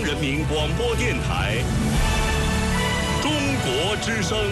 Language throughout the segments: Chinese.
央人民广播电台中国之声。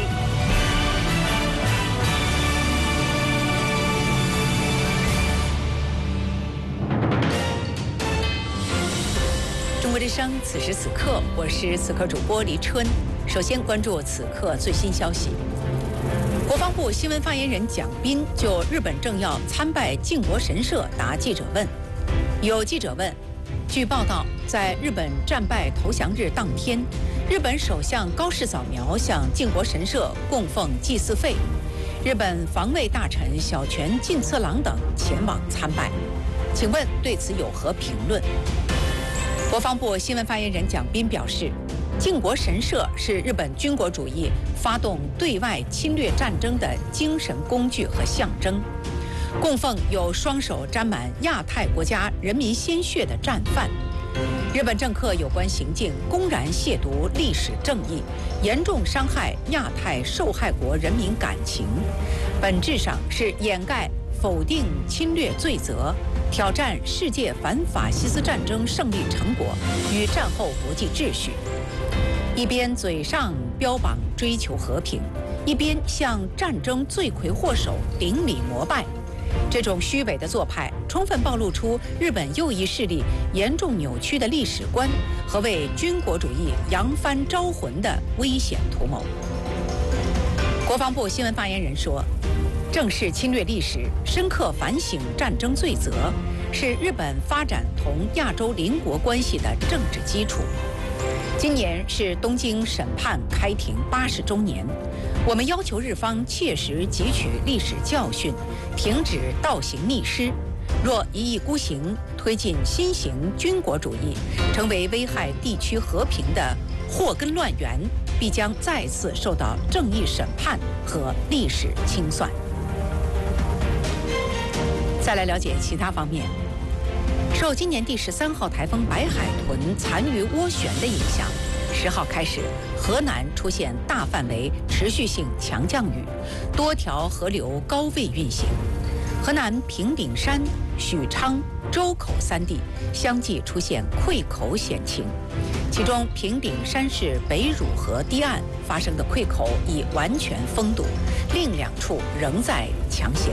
中国之声，此时此刻，我是此刻主播黎春。首先关注此刻最新消息。国防部新闻发言人蒋斌就日本政要参拜靖国神社答记者问。有记者问，据报道，在日本战败投降日当天，日本首相高市早苗向靖国神社供奉祭祀费，日本防卫大臣小泉进次郎等前往参拜。请问对此有何评论？国防部新闻发言人蒋斌表示，靖国神社是日本军国主义发动对外侵略战争的精神工具和象征，供奉有双手沾满亚太国家人民鲜血的战犯。日本政客有关行径公然亵渎历史正义，严重伤害亚太受害国人民感情，本质上是掩盖、否定侵略罪责，挑战世界反法西斯战争胜利成果与战后国际秩序。一边嘴上标榜追求和平，一边向战争罪魁祸首顶礼膜拜，这种虚伪的做派充分暴露出日本右翼势力严重扭曲的历史观和为军国主义扬帆招魂的危险图谋。国防部新闻发言人说，正视侵略历史，深刻反省战争罪责，是日本发展同亚洲邻国关系的政治基础。今年是东京审判开庭80周年，我们要求日方切实汲取历史教训，停止倒行逆施。若一意孤行，推进新型军国主义，成为危害地区和平的祸根乱源，必将再次受到正义审判和历史清算。再来了解其他方面。受今年第13号台风白海豚残余涡旋的影响，10号开始，河南出现大范围持续性强降雨，多条河流高位运行。河南平顶山、许昌、周口3地相继出现溃口险情，其中平顶山市北汝河堤岸发生的溃口已完全封堵，另2处仍在抢险。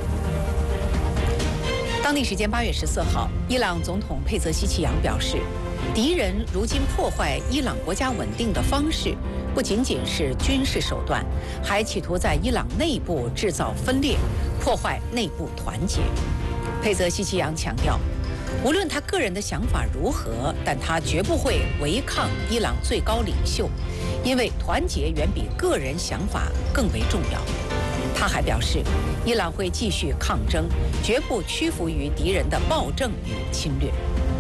当地时间8月14号，伊朗总统佩泽西奇扬表示，敌人如今破坏伊朗国家稳定的方式，不仅仅是军事手段，还企图在伊朗内部制造分裂，破坏内部团结。佩泽西奇扬强调，无论他个人的想法如何，但他绝不会违抗伊朗最高领袖，因为团结远比个人想法更为重要。他还表示，伊朗会继续抗争，绝不屈服于敌人的暴政与侵略。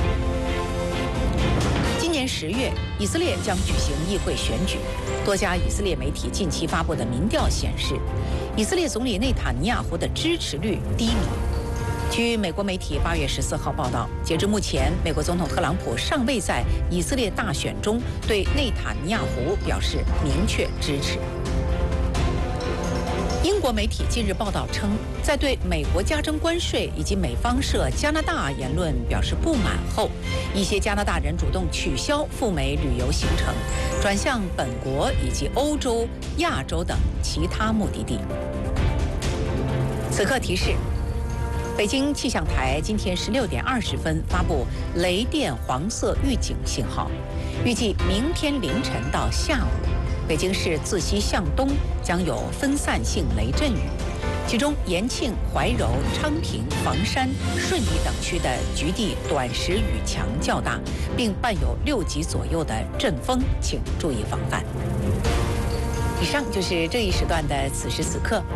今年10月，以色列将举行议会选举。多家以色列媒体近期发布的民调显示，以色列总理内塔尼亚胡的支持率低迷。据美国媒体8月14号报道，截至目前，美国总统特朗普尚未在以色列大选中对内塔尼亚胡表示明确支持。英国媒体近日报道称，在对美国加征关税以及美方涉加拿大言论表示不满后，一些加拿大人主动取消赴美旅游行程，转向本国以及欧洲、亚洲等其他目的地。此刻提示：北京气象台今天16点20分发布雷电黄色预警信号，预计明天凌晨到下午，北京市自西向东将有分散性雷阵雨，其中延庆、怀柔、昌平、房山、顺义等区的局地短时雨强较大，并伴有6级左右的阵风，请注意防范。以上就是这一时段的此时此刻。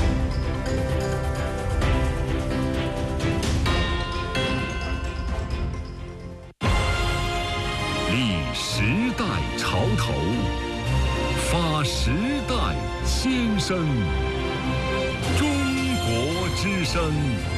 立时代潮头，发时代先声。中国之声，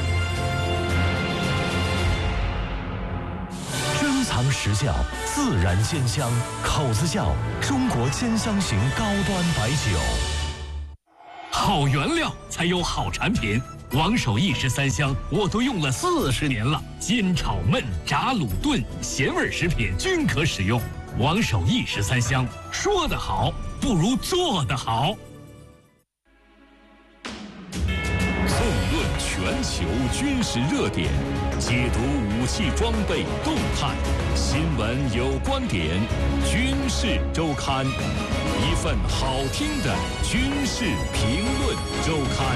珍藏实窖，自然鲜香，口子窖中国兼香型高端白酒。 好原料才有好产品。王守义13香我都用了40年了，煎炒焖炸卤炖咸味食品均可使用。王守义13香，说得好不如做得好。 纵论全球军事热点，解读武器装备动态，新闻有观点，军事周刊，一份好听的军事评论周刊。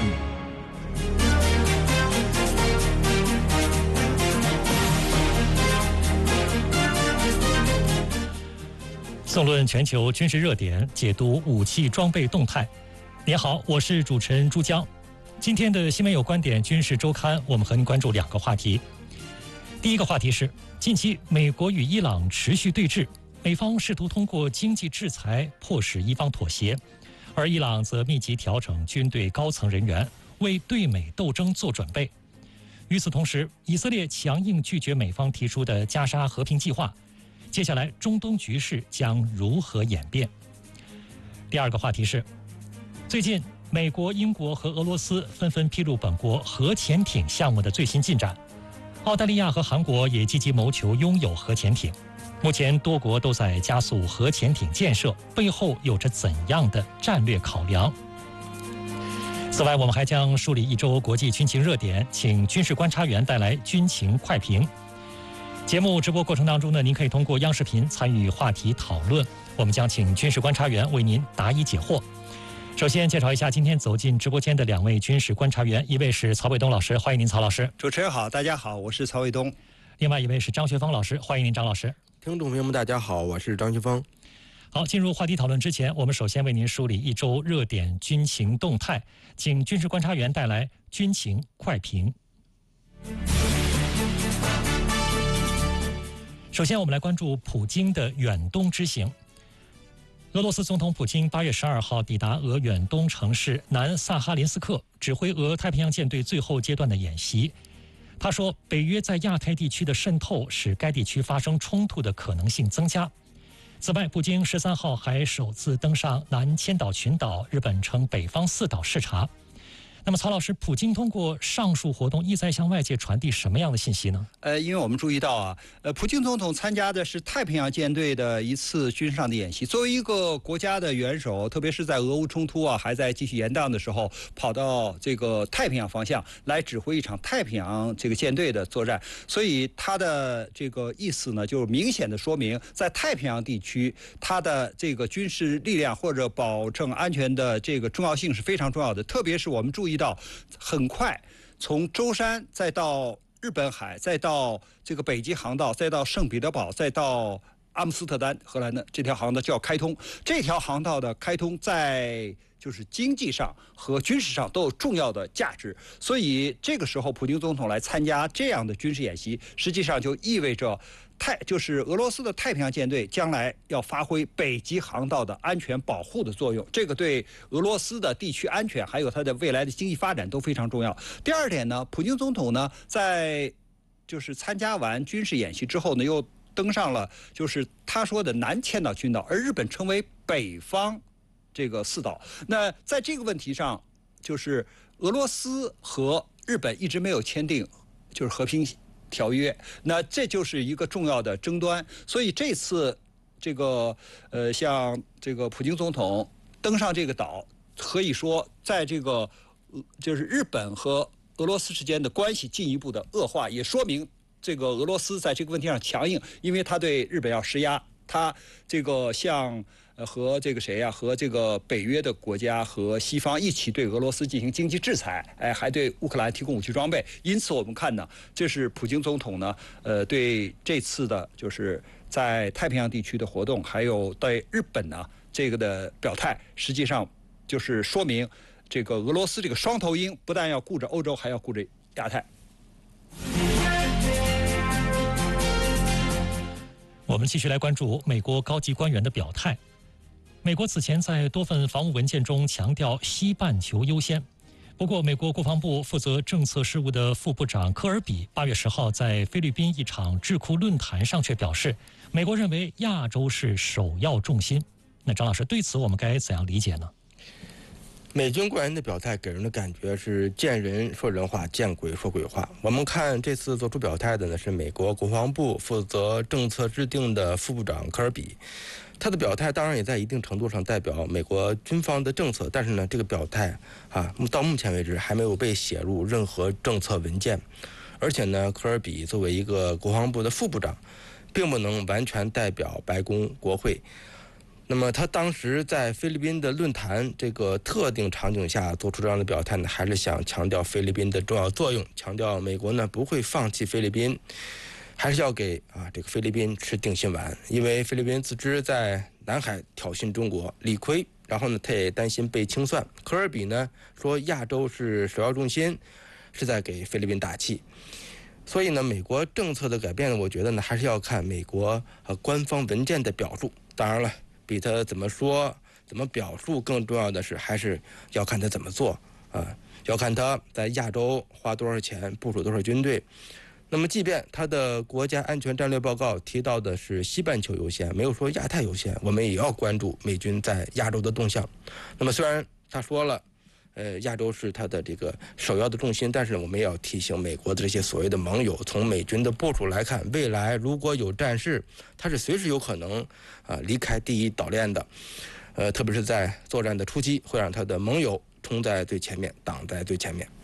纵论全球军事热点，解读武器装备动态。您好，我是主持人朱江。今天的新闻有观点军事周刊，我们和您关注2个话题。第一个话题是，近期美国与伊朗持续对峙，美方试图通过经济制裁迫使伊方妥协，而伊朗则密集调整军队高层人员，为对美斗争做准备。与此同时，以色列强硬拒绝美方提出的加沙和平计划。接下来，中东局势将如何演变？第二个话题是，最近美国、英国和俄罗斯纷纷披露本国核潜艇项目的最新进展。澳大利亚和韩国也积极谋求拥有核潜艇。目前多国都在加速核潜艇建设，背后有着怎样的战略考量？此外，我们还将梳理一周国际军情热点，请军事观察员带来军情快评。节目直播过程当中呢，您可以通过央视频参与话题讨论，我们将请军事观察员为您答疑解惑。首先介绍一下今天走进直播间的2位军事观察员，一位是曹卫东老师，欢迎您曹老师。 主持人好，大家好，我是曹卫东。 另外一位是张学峰老师，欢迎您张老师。 听众朋友们大家好，我是张学峰。 好，进入话题讨论之前，我们首先为您梳理一周热点军情动态，请军事观察员带来军情快评。首先，我们来关注普京的远东之行。俄罗斯总统普京8月12号抵达俄远东城市南萨哈林斯克，指挥俄太平洋舰队最后阶段的演习。他说，北约在亚太地区的渗透使该地区发生冲突的可能性增加。此外，普京13号还首次登上南千岛群岛，日本称北方4岛视察。那么，曹老师，普京通过上述活动意在向外界传递什么样的信息呢？ 因为我们注意到啊，普京总统参加的是太平洋舰队的一次军事上的演习。作为一个国家的元首，特别是在俄乌冲突还在继续延宕的时候，跑到这个太平洋方向来指挥一场太平洋这个舰队的作战，所以他的这个意思呢，就明显的说明，在太平洋地区，他的这个军事力量或者保证安全的这个重要性是非常重要的。特别是我们注意到，很快从舟山再到日本海，再到这个北极航道，再到圣彼得堡，再到阿姆斯特丹，荷兰的这条航道就要开通。这条航道的开通，在就是经济上和军事上都有重要的价值。所以这个时候，普京总统来参加这样的军事演习，实际上就意味着就是俄罗斯的太平洋舰队将来要发挥北极航道的安全保护的作用，这个对俄罗斯的地区安全还有它的未来的经济发展都非常重要。第二点呢，普京总统呢在就是参加完军事演习之后呢，又登上了就是他说的南千岛群岛，而日本称为北方这个4岛。那在这个问题上，就是俄罗斯和日本一直没有签订就是和平条约，那这就是一个重要的争端。所以这次这个像这个普京总统登上这个岛，可以说在这个就是日本和俄罗斯之间的关系进一步的恶化，也说明这个俄罗斯在这个问题上强硬，因为他对日本要施压，他这个像和这个谁呀，和这个北约的国家和西方一起对俄罗斯进行经济制裁，还对乌克兰提供武器装备。因此我们看呢，这是普京总统呢，对这次的就是在太平洋地区的活动，还有对日本呢这个的表态，实际上就是说明这个俄罗斯这个双头鹰不但要顾着欧洲，还要顾着亚太。 我们继续来关注美国高级官员的表态。美国此前在多份防务文件中强调西半球优先。不过，美国国防部负责政策事务的副部长科尔比8月10号在菲律宾一场智库论坛上却表示，美国认为亚洲是首要重心。那张老师，对此我们该怎样理解呢？ 美军官员的表态给人的感觉是见人说人话，见鬼说鬼话。我们看这次做出表态的呢是美国国防部负责政策制定的副部长科尔比，他的表态当然也在一定程度上代表美国军方的政策，但是呢这个表态到目前为止还没有被写入任何政策文件，而且呢科尔比作为一个国防部的副部长，并不能完全代表白宫国会。那么他当时在菲律宾的论坛这个特定场景下做出这样的表态呢，还是想强调菲律宾的重要作用，强调美国呢不会放弃菲律宾，还是要给这个菲律宾吃定心丸，因为菲律宾自知在南海挑衅中国理亏，然后呢他也担心被清算。科尔比呢说亚洲是首要重心，是在给菲律宾打气。所以呢美国政策的改变呢，我觉得呢还是要看美国官方文件的表述，当然了比他怎么说怎么表述更重要的是，还是要看他怎么做要看他在亚洲花多少钱，部署多少军队。那么即便他的国家安全战略报告提到的是西半球优先，没有说亚太优先，我们也要关注美军在亚洲的动向。那么虽然他说了亚洲是他的这个首要的重心，但是我们也要提醒美国的这些所谓的盟友，从美军的部署来看，未来如果有战事，他是随时有可能离开第一岛链的，特别是在作战的初期，会让他的盟友冲在最前面，挡在最前面。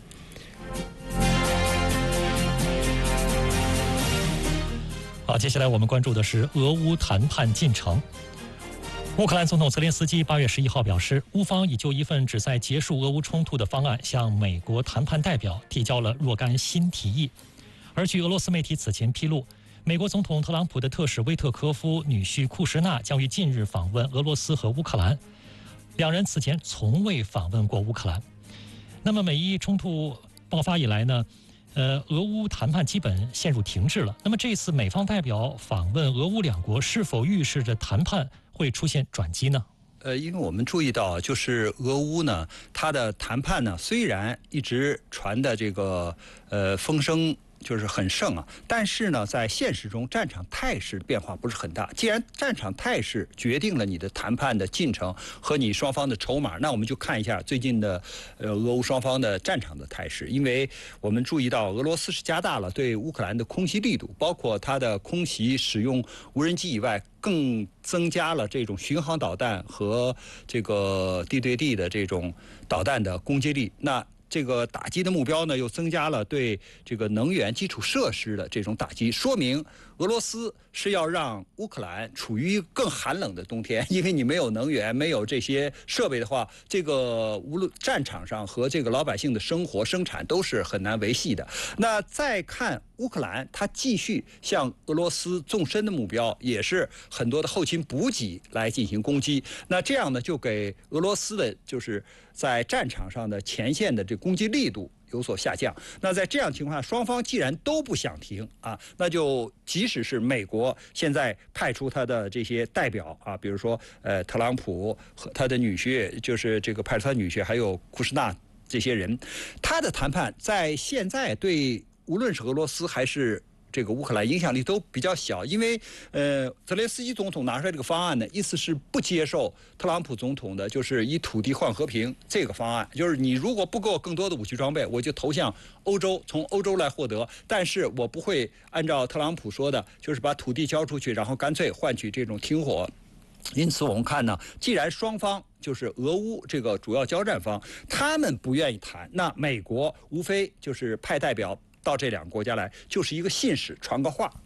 好，接下来我们关注的是俄乌谈判进程。乌克兰总统泽连斯基8月11号表示，乌方已就一份旨在结束俄乌冲突的方案向美国谈判代表提交了若干新提议。而据俄罗斯媒体此前披露，美国总统特朗普的特使威特科夫女婿库什纳将于近日访问俄罗斯和乌克兰，两人此前从未访问过乌克兰。那么美伊冲突爆发以来呢，俄乌谈判基本陷入停滞了。那么这次美方代表访问俄乌两国，是否预示着谈判会出现转机呢？ 因为我们注意到，就是俄乌呢，它的谈判呢，虽然一直传的这个风声就是很盛但是呢，在现实中战场态势变化不是很大。既然战场态势决定了你的谈判的进程和你双方的筹码，那我们就看一下最近的俄乌双方的战场的态势。因为我们注意到俄罗斯是加大了对乌克兰的空袭力度，包括它的空袭使用无人机以外，更增加了这种巡航导弹和这个地对地的这种导弹的攻击力。那这个打击的目标呢，又增加了对这个能源基础设施的这种打击，说明俄罗斯是要让乌克兰处于更寒冷的冬天，因为你没有能源，没有这些设备的话，这个无论战场上和这个老百姓的生活生产都是很难维系的。那再看乌克兰，它继续向俄罗斯纵深的目标，也是很多的后勤补给来进行攻击。那这样呢，就给俄罗斯的就是在战场上的前线的这攻击力度有所下降。那在这样情况下，双方既然都不想停那就即使是美国现在派出他的这些代表比如说特朗普和他的女婿，就是这个派出他女婿，还有库什纳这些人，他的谈判在现在对无论是俄罗斯还是这个乌克兰影响力都比较小。因为泽连斯基总统拿出来这个方案呢，意思是不接受特朗普总统的就是以土地换和平这个方案，就是你如果不给我更多的武器装备，我就投向欧洲，从欧洲来获得，但是我不会按照特朗普说的，就是把土地交出去，然后干脆换取这种停火。因此我们看呢，既然双方就是俄乌这个主要交战方他们不愿意谈，那美国无非就是派代表到这两个国家来，就是一个信使，传个话。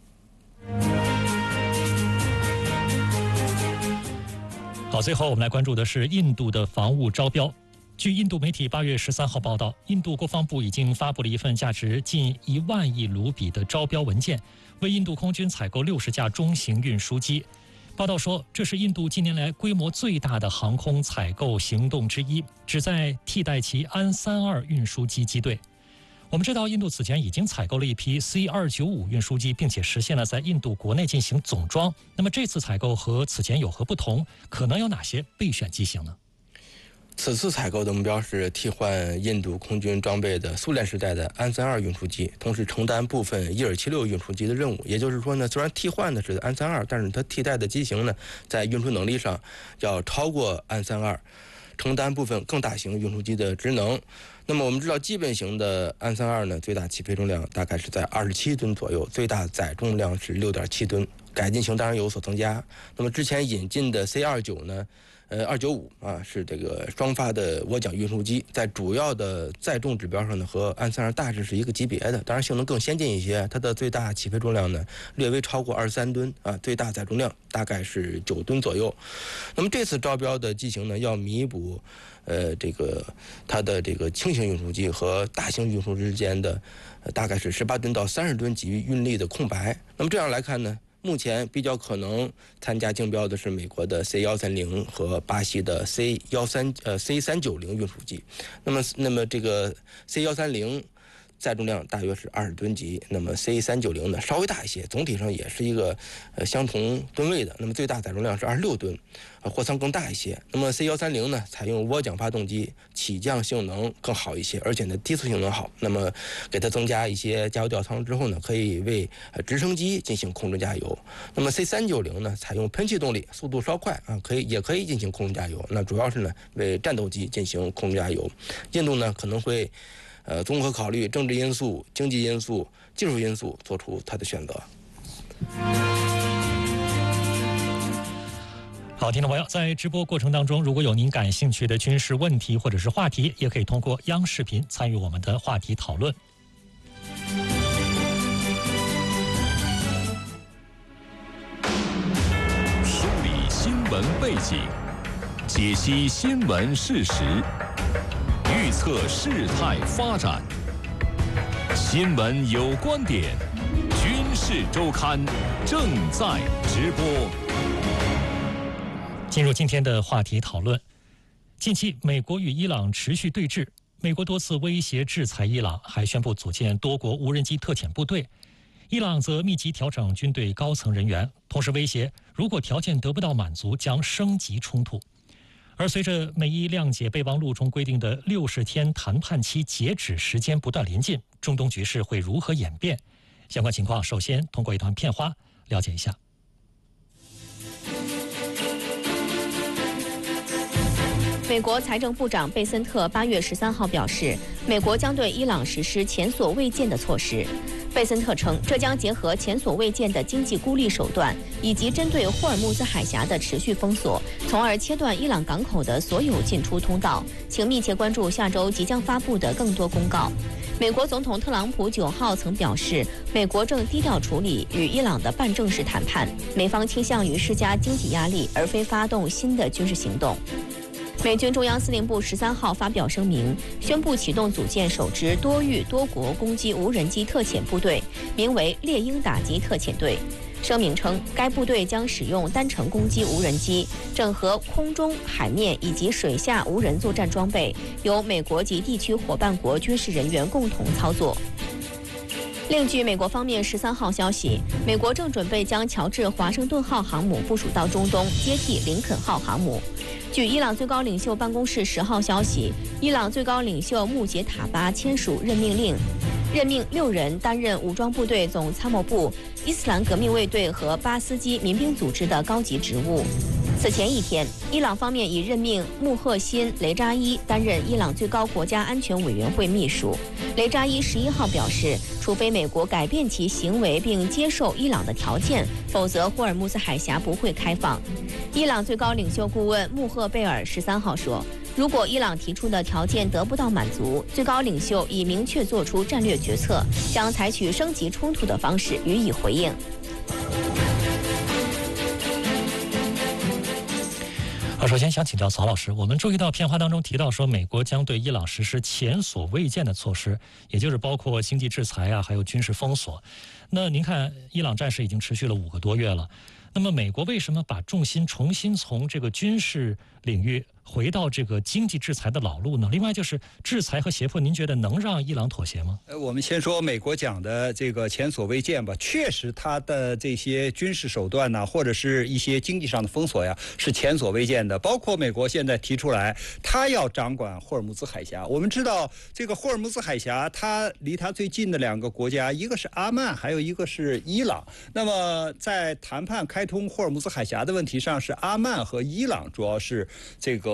好，最后我们来关注的是印度的防务招标。据印度媒体8月13号报道，印度国防部已经发布了一份价值近1万亿卢比的招标文件，为印度空军采购60架中型运输机。报道说，这是印度近年来规模最大的航空采购行动之一，旨在替代其安32运输机机队。我们知道，印度此前已经采购了一批 C-295 运输机，并且实现了在印度国内进行总装。那么这次采购和此前有何不同？可能有哪些备选机型呢？ 此次采购的目标是替换印度空军装备的苏联时代的安32运输机，同时承担部分伊尔76运输机的任务。也就是说呢，虽然替换的是安32，但是它替代的机型呢，在运输能力上要超过安32。 承担部分更大型运输机的职能。那么我们知道，基本型的安32呢，最大起飞重量大概是在27吨左右，最大载重量是6.7吨。改进型当然有所增加。那么之前引进的 C29呢，295啊，是这个双发的涡桨运输机，在主要的载重指标上呢，和安32大致是一个级别的，当然性能更先进一些。它的最大起飞重量呢，略微超过23吨啊，最大载重量大概是9吨左右。那么这次招标的机型呢，要弥补它的这个轻型运输机和大型运输之间的大概是18吨到30吨级运力的空白。那么这样来看呢，目前比较可能参加竞标的是美国的 C130和巴西的 C390运输机。那么这个 C130载重量大约是20吨级，那么 C390呢稍微大一些，总体上也是一个相同吨位的，那么最大载重量是26吨，货舱更大一些。那么 C130呢采用涡桨发动机，起降性能更好一些，而且呢低速性能好。那么给它增加一些加油吊舱之后呢，可以为直升机进行空中加油。那么 C390呢采用喷气动力，速度稍快啊，也可以进行空中加油。那主要是呢为战斗机进行空中加油。印度呢可能会综合考虑政治因素、经济因素、技术因素，做出它的选择。 好，听众朋友，在直播过程当中，如果有您感兴趣的军事问题或者是话题，也可以通过央视频参与我们的话题讨论。 梳理新闻背景，解析新闻事实，预测事态发展。新闻有观点，军事周刊正在直播。 进入今天的话题讨论。近期，美国与伊朗持续对峙，美国多次威胁制裁伊朗，还宣布组建多国无人机特遣部队。伊朗则密集调整军队高层人员，同时威胁如果条件得不到满足，将升级冲突。而随着美伊谅解备忘录中规定的60天谈判期截止时间不断临近，中东局势会如何演变？相关情况，首先通过一段片花了解一下。 美国财政部长贝森特8月13号表示，美国将对伊朗实施前所未见的措施。贝森特称，这将结合前所未见的经济孤立手段，以及针对霍尔木兹海峡的持续封锁，从而切断伊朗港口的所有进出通道。请密切关注下周即将发布的更多公告。美国总统特朗普9号曾表示，美国正低调处理与伊朗的半正式谈判，美方倾向于施加经济压力，而非发动新的军事行动。美军中央司令部13号发表声明，宣布启动组建首支多域多国攻击无人机特遣部队，名为猎鹰打击特遣队。声明称，该部队将使用单程攻击无人机，整合空中、海面以及水下无人作战装备，由美国及地区伙伴国军事人员共同操作。另据美国方面13号消息，美国正准备将乔治华盛顿号航母部署到中东，接替林肯号航母。据伊朗最高领袖办公室10号消息，伊朗最高领袖穆杰塔巴签署任命令，任命6人担任武装部队总参谋部、伊斯兰革命卫队和巴斯基民兵组织的高级职务。此前一天，伊朗方面已任命穆赫辛·雷扎伊担任伊朗最高国家安全委员会秘书。雷扎伊11号表示，除非美国改变其行为并接受伊朗的条件，否则霍尔木兹海峡不会开放。伊朗最高领袖顾问穆赫贝尔13号说，如果伊朗提出的条件得不到满足，最高领袖已明确做出战略决策，将采取升级冲突的方式予以回应。 好，首先想请教曹老师，我们注意到片花当中提到说，美国将对伊朗实施前所未见的措施，也就是包括经济制裁啊，还有军事封锁。那您看，伊朗战事已经持续了5个多月了，那么美国为什么把重心重新从这个军事领域回到这个经济制裁的老路呢？另外就是制裁和胁迫，您觉得能让伊朗妥协吗？ 我们先说美国讲的这个前所未见吧，确实它的这些军事手段呢，或者是一些经济上的封锁呀，是前所未见的。包括美国现在提出来，它要掌管霍尔木兹海峡。我们知道这个霍尔木兹海峡，它离它最近的2个国家，一个是阿曼，还有一个是伊朗。那么在谈判开通霍尔木兹海峡的问题上，是阿曼和伊朗主要是这个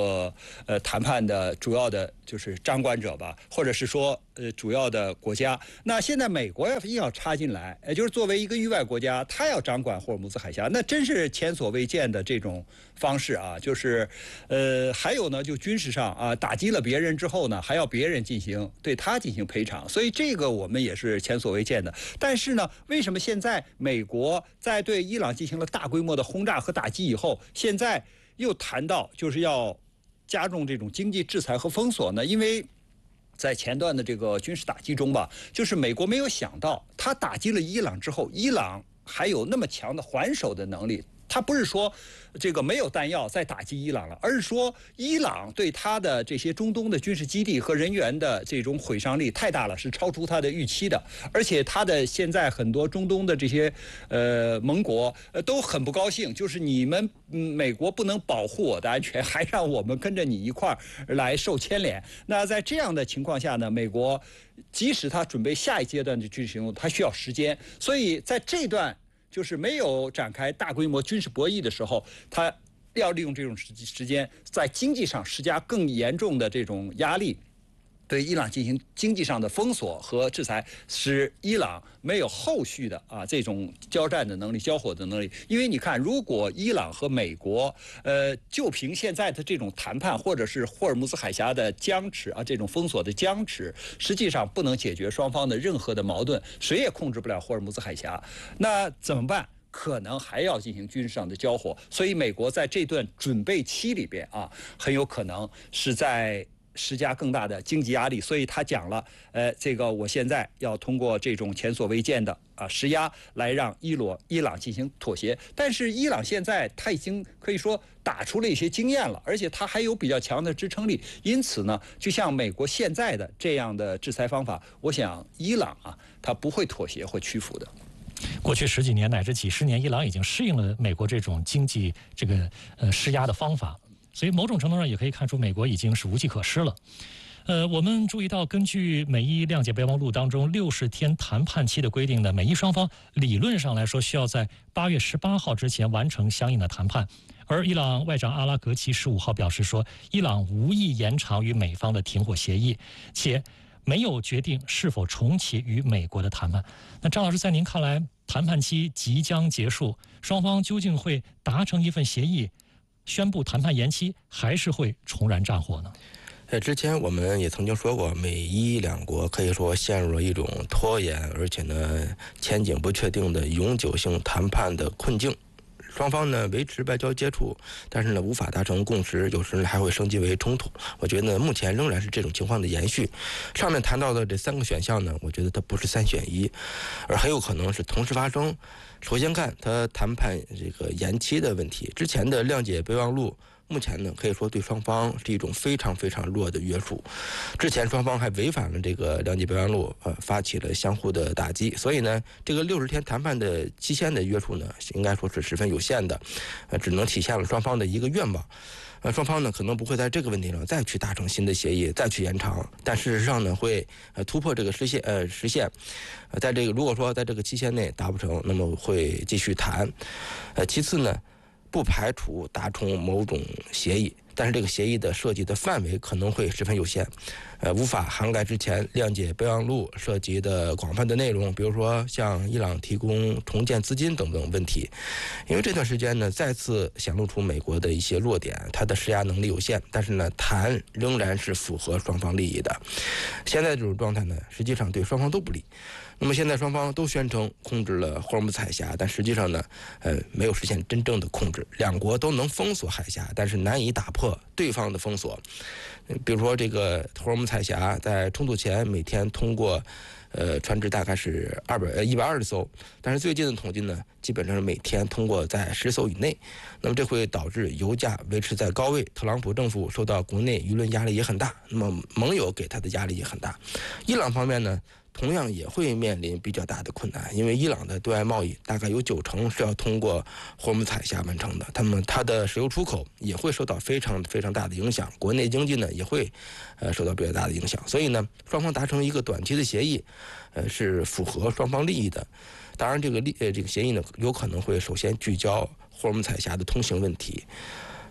个谈判的主要的就是掌管者吧，或者是说主要的国家。那现在美国硬要插进来，也就是作为一个域外国家，他要掌管霍尔木兹海峡，那真是前所未见的这种方式啊！就是还有呢，就军事上啊，打击了别人之后呢，还要别人对他进行赔偿，所以这个我们也是前所未见的。但是呢，为什么现在美国在对伊朗进行了大规模的轰炸和打击以后，现在又谈到就是要加重这种经济制裁和封锁呢？因为在前段的这个军事打击中吧，就是美国没有想到，他打击了伊朗之后，伊朗还有那么强的还手的能力。他不是说这个没有弹药再打击伊朗了，而是说伊朗对他的这些中东的军事基地和人员的这种毁伤力太大了，是超出他的预期的。而且他的现在很多中东的这些盟国都很不高兴，就是你们美国不能保护我的安全，还让我们跟着你一块儿来受牵连。那在这样的情况下呢，美国即使他准备下一阶段的军事行动，他需要时间，所以在这段就是没有展开大规模军事博弈的时候，他要利用这种时间，在经济上施加更严重的这种压力，对伊朗进行经济上的封锁和制裁，使伊朗没有后续的这种交战的能力、交火的能力。因为你看，如果伊朗和美国就凭现在的这种谈判，或者是霍尔木兹海峡的僵持这种封锁的僵持，实际上不能解决双方的任何的矛盾，谁也控制不了霍尔木兹海峡。那怎么办？可能还要进行军事上的交火，所以美国在这段准备期里边很有可能是在施加更大的经济压力。所以他讲了，这个我现在要通过这种前所未见的施压来让伊朗进行妥协。但是伊朗现在他已经可以说打出了一些经验了，而且他还有比较强的支撑力。因此呢，就像美国现在的这样的制裁方法，我想伊朗他不会妥协或屈服的。 过去10几年乃至几十年，伊朗已经适应了美国这种经济这个施压的方法，所以某种程度上也可以看出美国已经是无计可施了。我们注意到，根据美伊谅解备忘录当中60天谈判期的规定呢，美伊双方理论上来说需要在8月18号之前完成相应的谈判。而伊朗外长阿拉格齐15号表示说，伊朗无意延长与美方的停火协议，且没有决定是否重启与美国的谈判。那张老师，在您看来，谈判期即将结束，双方究竟会达成一份协议，宣布谈判延期，还是会重燃战火呢？ 之前我们也曾经说过，美伊两国可以说陷入了一种拖延，而且呢前景不确定的永久性谈判的困境。双方呢维持外交接触，但是呢无法达成共识，有时呢还会升级为冲突。我觉得目前仍然是这种情况的延续。上面谈到的这3个选项呢，我觉得它不是3选1，而很有可能是同时发生。首先看它谈判这个延期的问题，之前的谅解备忘录目前呢，可以说对双方是一种非常非常弱的约束。之前双方还违反了这个谅解备忘录，发起了相互的打击。所以呢，这个60天谈判的期限的约束呢，应该说是十分有限的，只能体现了双方的一个愿望。双方呢可能不会在这个问题上再去达成新的协议，再去延长，但事实上呢会突破这个实现。在这个如果说在这个期限内达不成，那么会继续谈。其次呢，不排除达成某种协议，但是这个协议的涉及的范围可能会十分有限，无法涵盖之前谅解备忘录涉及的广泛的内容，比如说向伊朗提供重建资金等等问题。因为这段时间呢，再次显露出美国的一些弱点，它的施压能力有限，但是呢，谈仍然是符合双方利益的。现在这种状态呢，实际上对双方都不利。那么现在双方都宣称控制了霍尔木兹海峡，但实际上呢，没有实现真正的控制。两国都能封锁海峡，但是难以打破对方的封锁。比如说这个霍尔木兹海峡在冲突前每天通过船只大概是120艘，但是最近的统计呢，基本上是每天通过在10艘以内。那么这会导致油价维持在高位，特朗普政府受到国内舆论压力也很大，那么盟友给他的压力也很大。伊朗方面呢，同样也会面临比较大的困难，因为伊朗的对外贸易大概有90%是要通过霍尔木兹海峡完成的，它的石油出口也会受到非常非常大的影响，国内经济呢也会受到比较大的影响。所以呢，双方达成一个短期的协议，是符合双方利益的。当然，这个协议呢，有可能会首先聚焦霍尔木兹海峡的通行问题。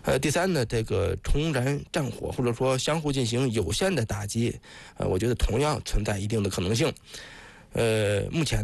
第三呢，这个重燃战火或者说相互进行有限的打击，我觉得同样存在一定的可能性。目前